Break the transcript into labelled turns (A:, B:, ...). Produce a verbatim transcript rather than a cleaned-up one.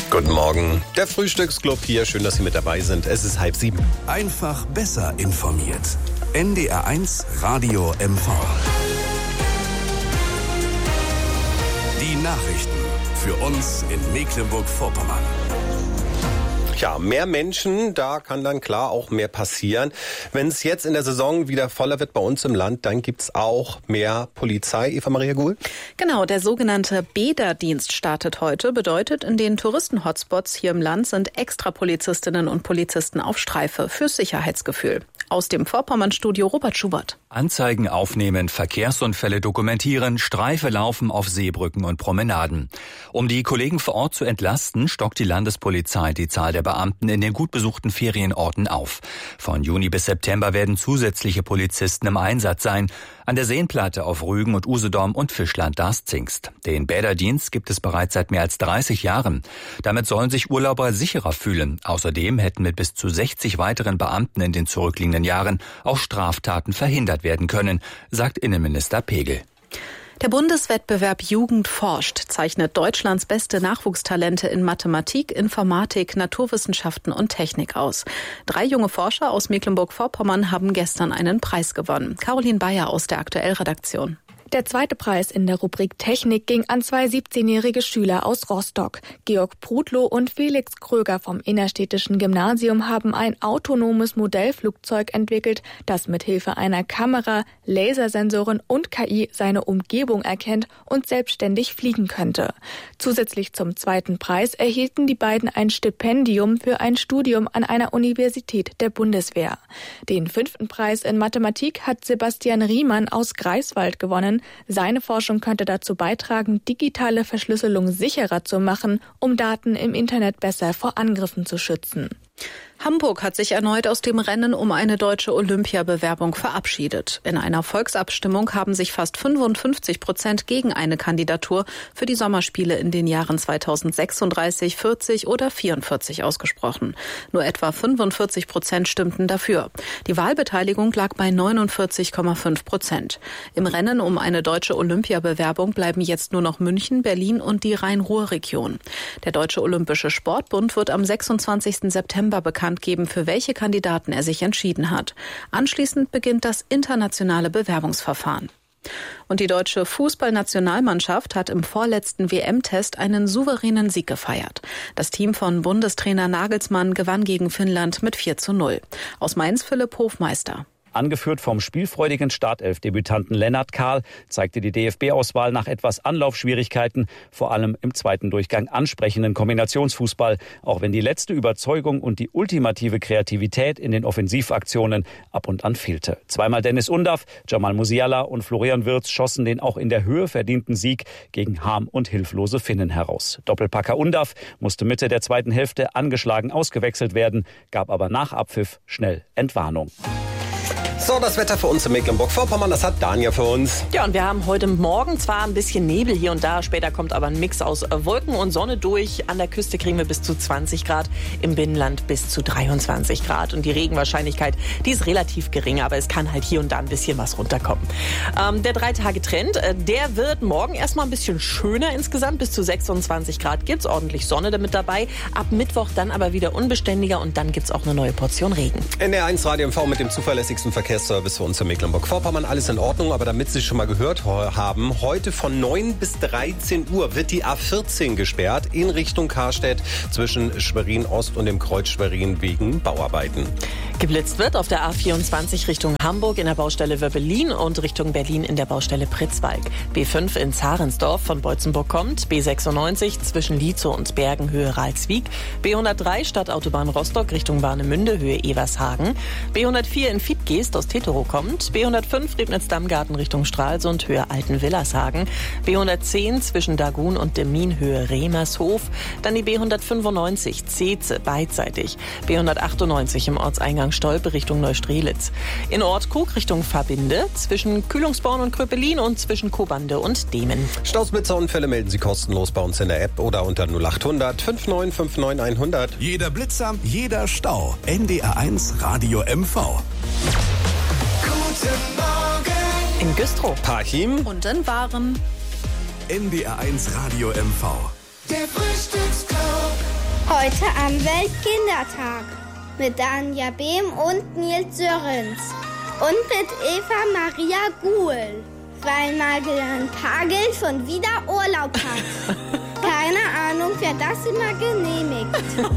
A: Guten Morgen, der Frühstücksclub hier. Schön, dass Sie mit dabei sind. Es ist halb sieben.
B: Einfach besser informiert. N D R eins Radio M V. Die Nachrichten für uns in Mecklenburg-Vorpommern.
A: Ja, mehr Menschen, da kann dann klar auch mehr passieren. Wenn es jetzt in der Saison wieder voller wird bei uns im Land, dann gibt's auch mehr Polizei. Eva Maria Guhl?
C: Genau, der sogenannte Bäderdienst startet heute. Bedeutet, in den Touristen-Hotspots hier im Land sind extra Polizistinnen und Polizisten auf Streife fürs Sicherheitsgefühl. Aus dem Vorpommern-Studio Robert Schubert.
D: Anzeigen aufnehmen, Verkehrsunfälle dokumentieren, Streife laufen auf Seebrücken und Promenaden. Um die Kollegen vor Ort zu entlasten, stockt die Landespolizei die Zahl der Beamten in den gut besuchten Ferienorten auf. Von Juni bis September werden zusätzliche Polizisten im Einsatz sein. An der Seenplatte auf Rügen und Usedom und Fischland Darß-Zingst. Den Bäderdienst gibt es bereits seit mehr als dreißig Jahren. Damit sollen sich Urlauber sicherer fühlen. Außerdem hätten mit bis zu sechzig weiteren Beamten in den zurückliegenden Jahren auch Straftaten verhindert werden können, sagt Innenminister Pegel.
C: Der Bundeswettbewerb Jugend forscht zeichnet Deutschlands beste Nachwuchstalente in Mathematik, Informatik, Naturwissenschaften und Technik aus. Drei junge Forscher aus Mecklenburg-Vorpommern haben gestern einen Preis gewonnen. Caroline Bayer aus der Aktuell-Redaktion.
E: Der zweite Preis in der Rubrik Technik ging an zwei siebzehnjährige Schüler aus Rostock. Georg Prudlow und Felix Kröger vom Innerstädtischen Gymnasium haben ein autonomes Modellflugzeug entwickelt, das mit Hilfe einer Kamera, Lasersensoren und K I seine Umgebung erkennt und selbstständig fliegen könnte. Zusätzlich zum zweiten Preis erhielten die beiden ein Stipendium für ein Studium an einer Universität der Bundeswehr. Den fünften Preis in Mathematik hat Sebastian Riemann aus Greifswald gewonnen. Seine Forschung könnte dazu beitragen, digitale Verschlüsselung sicherer zu machen, um Daten im Internet besser vor Angriffen zu schützen.
C: Hamburg hat sich erneut aus dem Rennen um eine deutsche Olympiabewerbung verabschiedet. In einer Volksabstimmung haben sich fast fünfundfünfzig Prozent gegen eine Kandidatur für die Sommerspiele in den Jahren zweitausendsechsunddreißig, vierzig oder vierundvierzig ausgesprochen. Nur etwa fünfundvierzig Prozent stimmten dafür. Die Wahlbeteiligung lag bei neunundvierzig Komma fünf Prozent. Im Rennen um eine deutsche Olympiabewerbung bleiben jetzt nur noch München, Berlin und die Rhein-Ruhr-Region. Der Deutsche Olympische Sportbund wird am sechsundzwanzigsten September bekannt geben, für welche Kandidaten er sich entschieden hat. Anschließend beginnt das internationale Bewerbungsverfahren. Und die deutsche Fußballnationalmannschaft hat im vorletzten W M-Test einen souveränen Sieg gefeiert. Das Team von Bundestrainer Nagelsmann gewann gegen Finnland mit vier zu null. Aus Mainz Philipp Hofmeister.
F: Angeführt vom spielfreudigen Startelf-Debütanten Lennart Kahl zeigte die D F B-Auswahl nach etwas Anlaufschwierigkeiten vor allem im zweiten Durchgang ansprechenden Kombinationsfußball, auch wenn die letzte Überzeugung und die ultimative Kreativität in den Offensivaktionen ab und an fehlte. Zweimal Dennis Undaff, Jamal Musiala und Florian Wirtz schossen den auch in der Höhe verdienten Sieg gegen Harm und hilflose Finnen heraus. Doppelpacker Undaff musste Mitte der zweiten Hälfte angeschlagen ausgewechselt werden, gab aber nach Abpfiff schnell Entwarnung.
A: So, das Wetter für uns in Mecklenburg-Vorpommern, das hat Dania für uns.
G: Ja, und wir haben heute Morgen zwar ein bisschen Nebel hier und da, später kommt aber ein Mix aus Wolken und Sonne durch. An der Küste kriegen wir bis zu zwanzig Grad, im Binnenland bis zu dreiundzwanzig Grad. Und die Regenwahrscheinlichkeit, die ist relativ gering, aber es kann halt hier und da ein bisschen was runterkommen. Ähm, der Drei-Tage-Trend, äh, der wird morgen erstmal ein bisschen schöner insgesamt. Bis zu sechsundzwanzig Grad gibt's, ordentlich Sonne damit dabei. Ab Mittwoch dann aber wieder unbeständiger und dann gibt's auch eine neue Portion Regen.
A: N D R eins Radio M V mit dem zuverlässigsten Verkehrsservice für uns in Mecklenburg-Vorpommern. Alles in Ordnung, aber damit Sie schon mal gehört haben, heute von neun bis dreizehn Uhr wird die A vierzehn gesperrt in Richtung Karstedt zwischen Schwerin-Ost und dem Kreuz Schwerin wegen Bauarbeiten.
G: Geblitzt wird auf der A vierundzwanzig Richtung Hamburg in der Baustelle Wöbbelin und Richtung Berlin in der Baustelle Pritzwalk. B fünf in Zarensdorf von Beutzenburg kommt, B sechsundneunzig zwischen Lietzow und Bergen Höhe Ralswiek, B hundertdrei Stadtautobahn Rostock Richtung Warnemünde Höhe Evershagen, B hundertvier in Fiedgeest aus Tetero kommt, B hundertfünf Rebnitz-Dammgarten Richtung Stralsund Höhe Altenwillershagen, B hundertzehn zwischen Dagun und Demmin Höhe Remershof, dann die B hundertfünfundneunzig Zeetze beidseitig, B hundertachtundneunzig im Ortseingang Stolpe Richtung Neustrelitz, in Ortkrug Richtung Verbinde, zwischen Kühlungsborn und Kröpelin und zwischen Kobande und Demen.
A: Stausblitzerunfälle melden Sie kostenlos bei uns in der App oder unter null achthundert fünfundneunzig neunundfünfzig hundert.
B: Jeder Blitzer, jeder Stau. N D R eins Radio M V.
H: Guten Morgen.
G: In Güstrow.
A: Parchim.
C: Und in Waren.
B: N D R eins Radio M V.
H: Der Frühstücksclub. Heute am Weltkindertag mit Anja Behm und Nils Sörens und mit Eva Maria Guhl, weil Marian Pagel schon wieder Urlaub hat. Keine Ahnung, wer das immer genehmigt.